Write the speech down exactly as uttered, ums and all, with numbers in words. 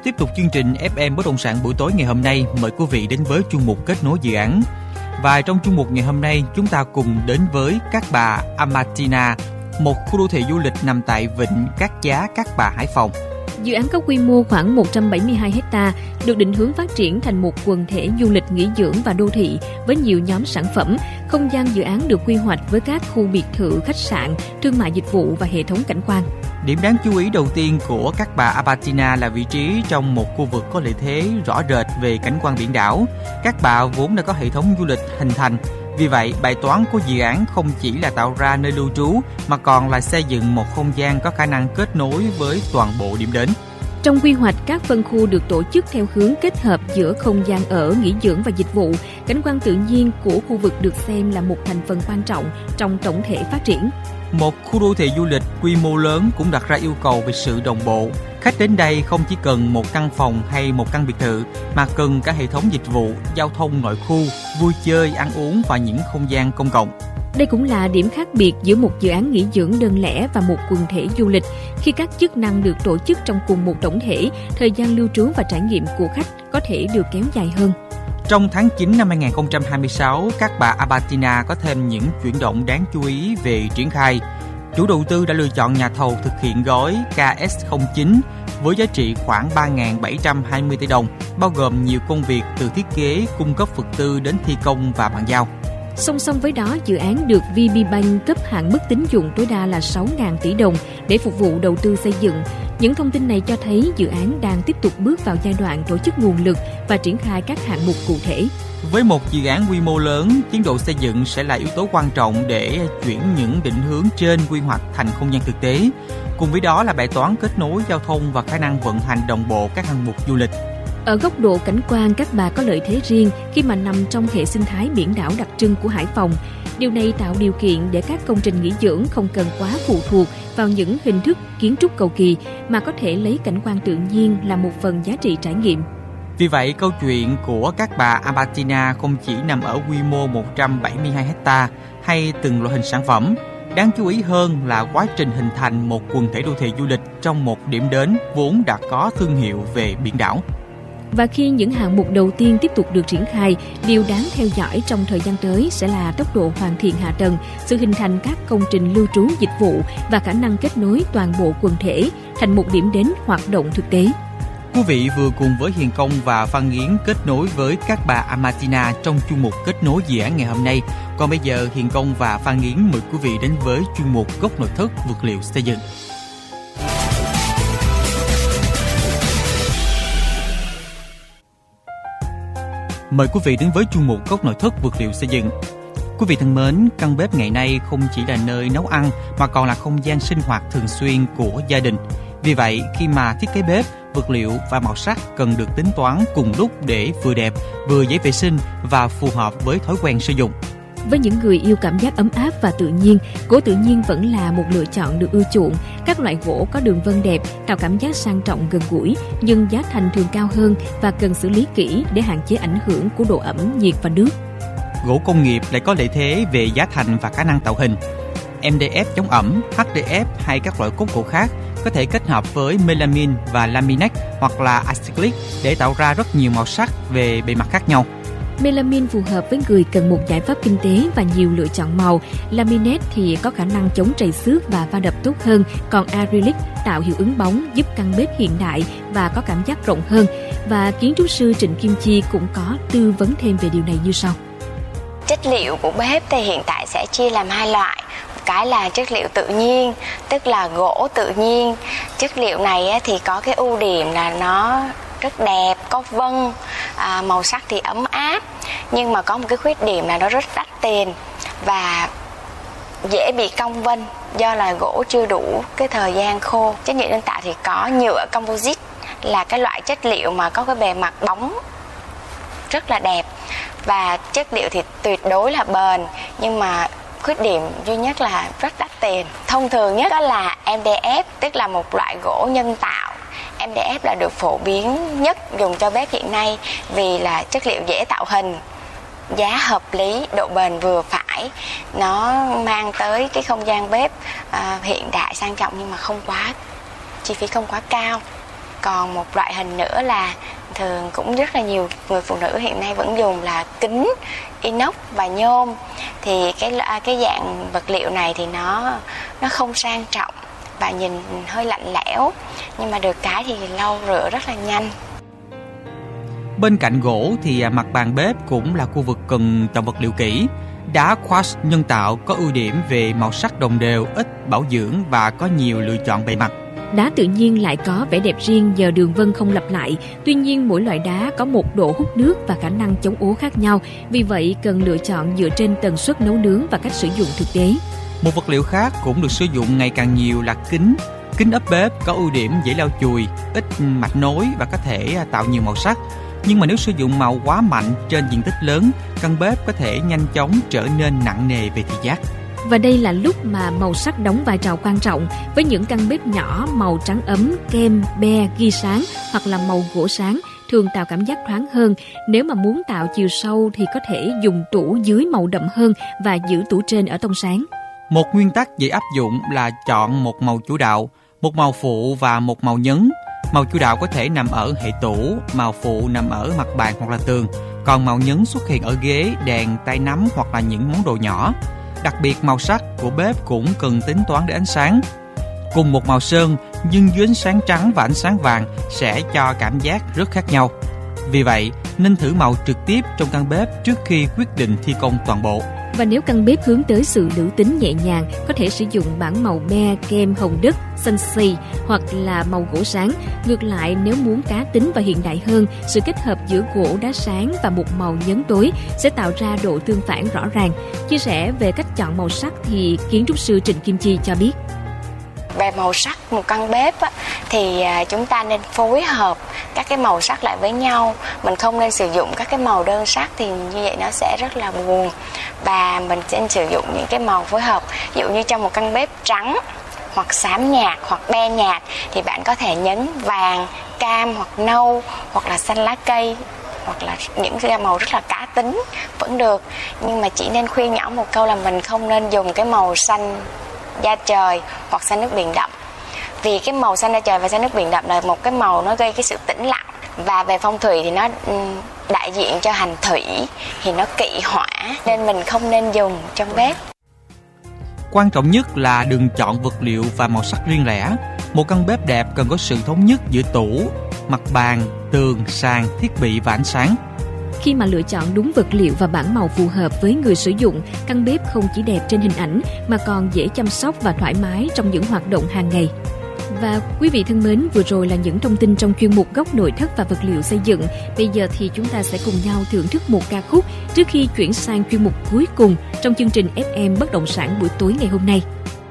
Tiếp tục chương trình ép em Bất động sản buổi tối ngày hôm nay, mời quý vị đến với chuyên mục kết nối dự án. Và trong chuyên mục ngày hôm nay, chúng ta cùng đến với Cát Bà Amatina, một khu đô thị du lịch nằm tại vịnh Cát Giá, Cát Bà, Hải Phòng. Dự án có quy mô khoảng một trăm bảy mươi hai héc ta, được định hướng phát triển thành một quần thể du lịch nghỉ dưỡng và đô thị với nhiều nhóm sản phẩm. Không gian dự án được quy hoạch với các khu biệt thự, khách sạn, thương mại dịch vụ và hệ thống cảnh quan. Điểm đáng chú ý đầu tiên của Cát Bà Amatina là vị trí trong một khu vực có lợi thế rõ rệt về cảnh quan biển đảo. Cát Bà vốn đã có hệ thống du lịch hình thành. Vì vậy, bài toán của dự án không chỉ là tạo ra nơi lưu trú mà còn là xây dựng một không gian có khả năng kết nối với toàn bộ điểm đến. Trong quy hoạch, các phân khu được tổ chức theo hướng kết hợp giữa không gian ở, nghỉ dưỡng và dịch vụ. Cảnh quan tự nhiên của khu vực được xem là một thành phần quan trọng trong tổng thể phát triển. Một khu đô thị du lịch quy mô lớn cũng đặt ra yêu cầu về sự đồng bộ. Khách đến đây không chỉ cần một căn phòng hay một căn biệt thự, mà cần cả hệ thống dịch vụ, giao thông nội khu, vui chơi, ăn uống và những không gian công cộng. Đây cũng là điểm khác biệt giữa một dự án nghỉ dưỡng đơn lẻ và một quần thể du lịch. Khi các chức năng được tổ chức trong cùng một tổng thể, thời gian lưu trú và trải nghiệm của khách có thể được kéo dài hơn. Trong tháng chín năm hai nghìn không trăm hai mươi sáu, Cát Bà Amatina có thêm những chuyển động đáng chú ý về triển khai. Chủ đầu tư đã lựa chọn nhà thầu thực hiện gói K S không chín với giá trị khoảng ba nghìn bảy trăm hai mươi tỷ đồng, bao gồm nhiều công việc từ thiết kế, cung cấp vật tư đến thi công và bàn giao. Song song với đó, dự án được vê bê Bank cấp hạn mức tín dụng tối đa là sáu nghìn tỷ đồng để phục vụ đầu tư xây dựng. Những thông tin này cho thấy dự án đang tiếp tục bước vào giai đoạn tổ chức nguồn lực và triển khai các hạng mục cụ thể. Với một dự án quy mô lớn, tiến độ xây dựng sẽ là yếu tố quan trọng để chuyển những định hướng trên quy hoạch thành không gian thực tế. Cùng với đó là bài toán kết nối giao thông và khả năng vận hành đồng bộ các hạng mục du lịch. Ở góc độ cảnh quan, Cát Bà có lợi thế riêng khi mà nằm trong hệ sinh thái biển đảo đặc trưng của Hải Phòng. Điều này tạo điều kiện để các công trình nghỉ dưỡng không cần quá phụ thuộc vào những hình thức kiến trúc cầu kỳ, mà có thể lấy cảnh quan tự nhiên là một phần giá trị trải nghiệm. Vì vậy, câu chuyện của Cát Bà Amatina không chỉ nằm ở quy mô một trăm bảy mươi hai héc ta hay từng loại hình sản phẩm. Đáng chú ý hơn là quá trình hình thành một quần thể đô thị du lịch trong một điểm đến vốn đã có thương hiệu về biển đảo. Và khi những hạng mục đầu tiên tiếp tục được triển khai, điều đáng theo dõi trong thời gian tới sẽ là tốc độ hoàn thiện hạ tầng, sự hình thành các công trình lưu trú dịch vụ và khả năng kết nối toàn bộ quần thể thành một điểm đến hoạt động thực tế. Quý vị vừa cùng với Hiền Công và Phan Yến kết nối với Cát Bà Amatina trong chuyên mục kết nối dự án ngày hôm nay. Còn bây giờ, Hiền Công và Phan Yến mời quý vị đến với chuyên mục góc nội thất vật liệu xây dựng. Mời quý vị đến với chuyên mục góc nội thất vật liệu xây dựng. Quý vị thân mến, căn bếp ngày nay không chỉ là nơi nấu ăn mà còn là không gian sinh hoạt thường xuyên của gia đình. Vì vậy, khi mà thiết kế bếp, vật liệu và màu sắc cần được tính toán cùng lúc để vừa đẹp, vừa dễ vệ sinh và phù hợp với thói quen sử dụng. Với những người yêu cảm giác ấm áp và tự nhiên, gỗ tự nhiên vẫn là một lựa chọn được ưa chuộng. Các loại gỗ có đường vân đẹp, tạo cảm giác sang trọng gần gũi, nhưng giá thành thường cao hơn và cần xử lý kỹ để hạn chế ảnh hưởng của độ ẩm, nhiệt và nước. Gỗ công nghiệp lại có lợi thế về giá thành và khả năng tạo hình. em đê ép chống ẩm, hát đê ép hay các loại cốt gỗ khác có thể kết hợp với melamine và laminate hoặc là acrylic để tạo ra rất nhiều màu sắc về bề mặt khác nhau. Melamine phù hợp với người cần một giải pháp kinh tế và nhiều lựa chọn màu. Laminate thì có khả năng chống trầy xước và va đập tốt hơn, còn acrylic tạo hiệu ứng bóng giúp căn bếp hiện đại và có cảm giác rộng hơn. Và kiến trúc sư Trịnh Kim Chi cũng có tư vấn thêm về điều này như sau. Chất liệu của bếp thì hiện tại sẽ chia làm hai loại. Cái là chất liệu tự nhiên, tức là gỗ tự nhiên. Chất liệu này thì có cái ưu điểm là nó rất đẹp, có vân, à, màu sắc thì ấm áp. Nhưng mà có một cái khuyết điểm là nó rất đắt tiền và dễ bị cong vân do là gỗ chưa đủ cái thời gian khô. Chất liệu nhân tạo thì có nhựa composite là cái loại chất liệu mà có cái bề mặt bóng rất là đẹp. Và chất liệu thì tuyệt đối là bền, nhưng mà khuyết điểm duy nhất là rất đắt tiền. Thông thường nhất đó là em đê ép, tức là một loại gỗ nhân tạo. em đê ép là được phổ biến nhất dùng cho bếp hiện nay vì là chất liệu dễ tạo hình, giá hợp lý, độ bền vừa phải. Nó mang tới cái không gian bếp à, hiện đại sang trọng nhưng mà không quá, chi phí không quá cao. Còn một loại hình nữa là thường cũng rất là nhiều người phụ nữ hiện nay vẫn dùng là kính inox và nhôm. Thì cái cái dạng vật liệu này thì nó nó không sang trọng và nhìn hơi lạnh lẽo, nhưng mà được cái thì lau rửa rất là nhanh. Bên cạnh gỗ thì mặt bàn bếp cũng là khu vực cần chọn vật liệu kỹ. Đá quartz nhân tạo có ưu điểm về màu sắc đồng đều, ít bảo dưỡng và có nhiều lựa chọn bề mặt. Đá tự nhiên lại có vẻ đẹp riêng nhờ đường vân không lặp lại. Tuy nhiên mỗi loại đá có một độ hút nước và khả năng chống ố khác nhau. Vì vậy cần lựa chọn dựa trên tần suất nấu nướng và cách sử dụng thực tế. Một vật liệu khác cũng được sử dụng ngày càng nhiều là kính. Kính ốp bếp có ưu điểm dễ lau chùi, ít mạch nối và có thể tạo nhiều màu sắc. Nhưng mà nếu sử dụng màu quá mạnh trên diện tích lớn, căn bếp có thể nhanh chóng trở nên nặng nề về thị giác. Và đây là lúc mà màu sắc đóng vai trò quan trọng. Với những căn bếp nhỏ, màu trắng ấm, kem, be, ghi sáng hoặc là màu gỗ sáng thường tạo cảm giác thoáng hơn. Nếu mà muốn tạo chiều sâu thì có thể dùng tủ dưới màu đậm hơn và giữ tủ trên ở tông sáng. Một nguyên tắc dễ áp dụng là chọn một màu chủ đạo, một màu phụ và một màu nhấn. Màu chủ đạo có thể nằm ở hệ tủ, màu phụ nằm ở mặt bàn hoặc là tường, còn màu nhấn xuất hiện ở ghế, đèn, tay nắm hoặc là những món đồ nhỏ. Đặc biệt màu sắc của bếp cũng cần tính toán để ánh sáng. Cùng một màu sơn nhưng dưới ánh sáng trắng và ánh sáng vàng sẽ cho cảm giác rất khác nhau. Vì vậy nên thử màu trực tiếp trong căn bếp trước khi quyết định thi công toàn bộ. Và nếu căn bếp hướng tới sự nữ tính nhẹ nhàng, có thể sử dụng bảng màu be, kem, hồng đất, xanh xì hoặc là màu gỗ sáng. Ngược lại, nếu muốn cá tính và hiện đại hơn, sự kết hợp giữa gỗ đá sáng và một màu nhấn tối sẽ tạo ra độ tương phản rõ ràng. Chia sẻ về cách chọn màu sắc thì kiến trúc sư Trịnh Kim Chi cho biết. Về màu sắc một căn bếp á, thì chúng ta nên phối hợp các cái màu sắc lại với nhau. Mình không nên sử dụng các cái màu đơn sắc thì như vậy nó sẽ rất là buồn. Và mình sẽ sử dụng những cái màu phối hợp. Ví dụ như trong một căn bếp trắng hoặc xám nhạt hoặc be nhạt thì bạn có thể nhấn vàng, cam hoặc nâu hoặc là xanh lá cây hoặc là những cái màu rất là cá tính vẫn được. Nhưng mà chỉ nên khuyên nhỏ một câu là mình không nên dùng cái màu xanh da trời hoặc xanh nước biển đậm. Vì cái màu xanh da trời và xanh nước biển đậm là một cái màu nó gây cái sự tĩnh lặng. Và về phong thủy thì nó đại diện cho hành thủy, thì nó kỵ hỏa nên mình không nên dùng trong bếp. Quan trọng nhất là đừng chọn vật liệu và màu sắc riêng lẻ. Một căn bếp đẹp cần có sự thống nhất giữa tủ, mặt bàn, tường, sàn, thiết bị và ánh sáng. Khi mà lựa chọn đúng vật liệu và bảng màu phù hợp với người sử dụng, căn bếp không chỉ đẹp trên hình ảnh mà còn dễ chăm sóc và thoải mái trong những hoạt động hàng ngày. Và quý vị thân mến, vừa rồi là những thông tin trong chuyên mục Góc nội thất và vật liệu xây dựng. Bây giờ thì chúng ta sẽ cùng nhau thưởng thức một ca khúc trước khi chuyển sang chuyên mục cuối cùng trong chương trình ép em Bất động sản buổi tối ngày hôm nay.